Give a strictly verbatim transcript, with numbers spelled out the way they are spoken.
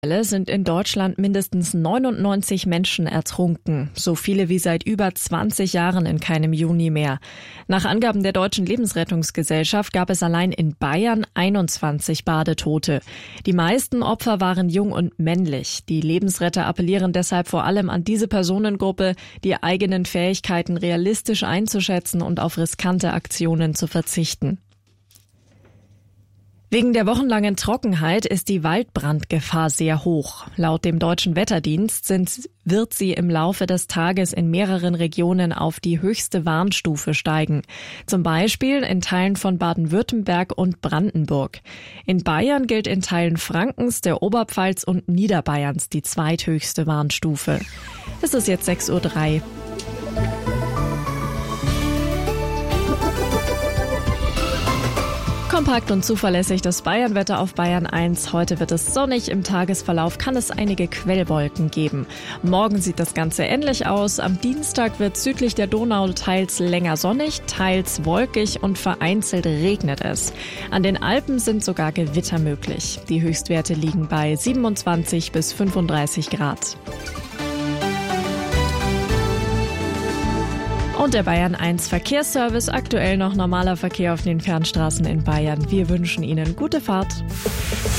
Sind in Deutschland mindestens neunundneunzig Menschen ertrunken, so viele wie seit über zwanzig Jahren in keinem Juni mehr. Nach Angaben der Deutschen Lebensrettungsgesellschaft gab es allein in Bayern einundzwanzig Badetote. Die meisten Opfer waren jung und männlich. Die Lebensretter appellieren deshalb vor allem an diese Personengruppe, die eigenen Fähigkeiten realistisch einzuschätzen und auf riskante Aktionen zu verzichten. Wegen der wochenlangen Trockenheit ist die Waldbrandgefahr sehr hoch. Laut dem Deutschen Wetterdienst sind, wird sie im Laufe des Tages in mehreren Regionen auf die höchste Warnstufe steigen. Zum Beispiel in Teilen von Baden-Württemberg und Brandenburg. In Bayern gilt in Teilen Frankens, der Oberpfalz und Niederbayerns die zweithöchste Warnstufe. Es ist jetzt sechs Uhr drei. Kompakt und zuverlässig das Bayernwetter auf Bayern eins. Heute wird es sonnig, im Tagesverlauf kann es einige Quellwolken geben. Morgen sieht das Ganze ähnlich aus. Am Dienstag wird südlich der Donau teils länger sonnig, teils wolkig und vereinzelt regnet es. An den Alpen sind sogar Gewitter möglich. Die Höchstwerte liegen bei siebenundzwanzig bis fünfunddreißig Grad. Und der Bayern eins Verkehrsservice, aktuell noch normaler Verkehr auf den Fernstraßen in Bayern. Wir wünschen Ihnen gute Fahrt.